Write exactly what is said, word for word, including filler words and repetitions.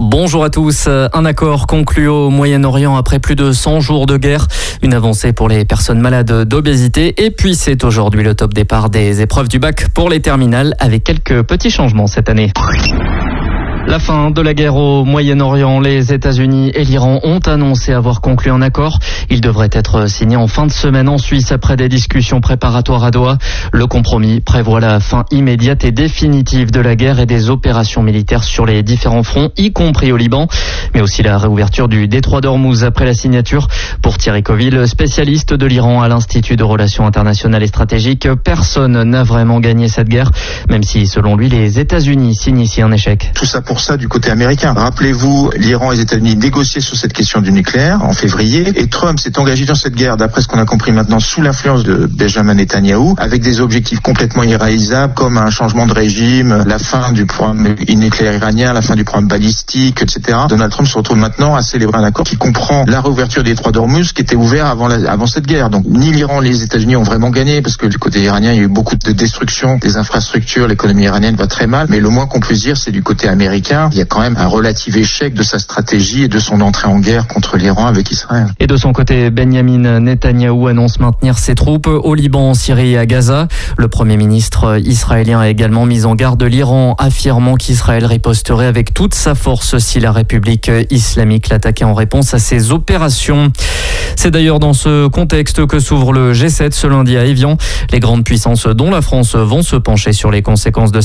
Bonjour à tous. Un accord conclu au Moyen-Orient après plus de cent jours de guerre. Une avancée pour les personnes malades d'obésité. Et puis c'est aujourd'hui le top départ des épreuves du bac pour les terminales avec quelques petits changements cette année. La fin de la guerre au Moyen-Orient, les États-Unis et l'Iran ont annoncé avoir conclu un accord. Il devrait être signé en fin de semaine en Suisse après des discussions préparatoires à Doha. Le compromis prévoit la fin immédiate et définitive de la guerre et des opérations militaires sur les différents fronts, y compris au Liban, mais aussi la réouverture du détroit d'Ormuz après la signature. Pour Thierry Coville, spécialiste de l'Iran à l'Institut de Relations internationales et stratégiques, personne n'a vraiment gagné cette guerre, même si selon lui les États-Unis signent ici un échec. Tout ça pour ça du côté américain. Rappelez-vous, l'Iran et les États-Unis négociaient sur cette question du nucléaire en février et Trump s'est engagé dans cette guerre, d'après ce qu'on a compris maintenant, sous l'influence de Benjamin Netanyahou, avec des objectifs complètement irréalisables comme un changement de régime, la fin du programme nucléaire iranien, la fin du programme balistique, et cetera. Donald Trump se retrouve maintenant à célébrer un accord qui comprend la réouverture des détroits d'Ormuz qui était ouvert avant, la, avant cette guerre. Donc ni l'Iran ni les États-Unis ont vraiment gagné parce que du côté iranien, il y a eu beaucoup de destruction des infrastructures, l'économie iranienne va très mal, mais le moins qu'on puisse dire, c'est du côté américain. Il y a quand même un relatif échec de sa stratégie et de son entrée en guerre contre l'Iran avec Israël. Et de son côté, Benjamin Netanyahou annonce maintenir ses troupes au Liban, en Syrie et à Gaza. Le Premier ministre israélien a également mis en garde l'Iran, affirmant qu'Israël riposterait avec toute sa force si la République islamique l'attaquait en réponse à ses opérations. C'est d'ailleurs dans ce contexte que s'ouvre le G sept ce lundi à Évian. Les grandes puissances dont la France vont se pencher sur les conséquences de